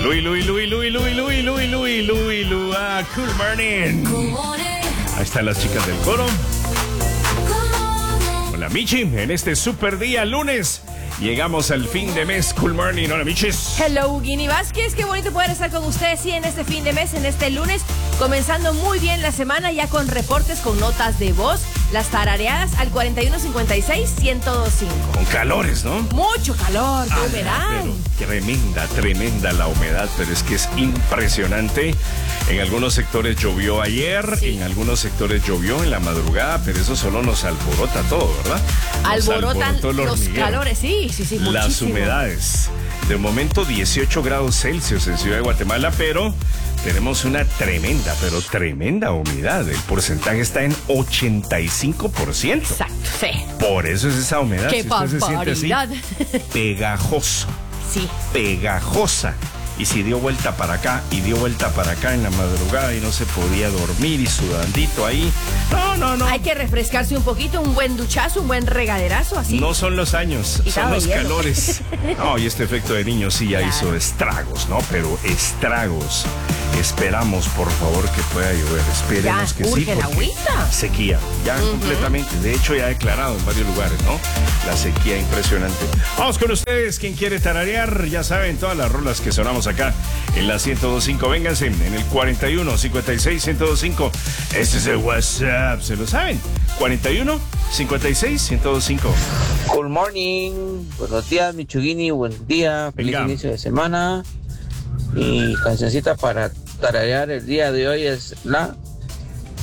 Cool morning. Ahí están las chicas del coro. Hola, Michi, en este super día, lunes. Llegamos al fin de mes, Cool Morning. Hola, Michis. Hello, Guini Vázquez. Qué bonito poder estar con ustedes, sí, en este fin de mes, en este lunes. Comenzando muy bien la semana, ya con reportes, con notas de voz. Las tarareadas al 4156-1025. Con calores, ¿no? Mucho calor, qué humedad. Tremenda la humedad, pero es que es impresionante. En algunos sectores llovió ayer, sí. En algunos sectores llovió en la madrugada, pero eso solo nos alborota todo, ¿verdad? Alborotan los calores, sí, muchísimo. Las humedades. De momento 18 grados Celsius en Ciudad de Guatemala, pero tenemos una tremenda humedad. El porcentaje está en 85%. Exacto, sí. Por eso es esa humedad. ¡Qué si usted se siente así, pegajoso. Sí. Pegajosa. Y si dio vuelta para acá y dio vuelta para acá en la madrugada y no se podía dormir y sudandito ahí. No. Hay que refrescarse un poquito, un buen duchazo, un buen regaderazo, así. No son los años, son los calores. No, y este efecto de niño sí ya hizo estragos, ¿no? Pero estragos. Esperamos, por favor, que pueda llover. Esperemos que sí. La agüita. Sequía, ya completamente. De hecho, ya declarado en varios lugares, ¿no? La sequía impresionante. Vamos con ustedes. Quien quiere tararear, ya saben, todas las rolas que sonamos acá en la 102.5. Vénganse en el 4156-1025. Ese es el WhatsApp, ¿se lo saben? 4156-1025. Good morning. Buenos días, Michugini. Buen día. Feliz inicio de semana. Mi cancioncita para tararear el día de hoy es la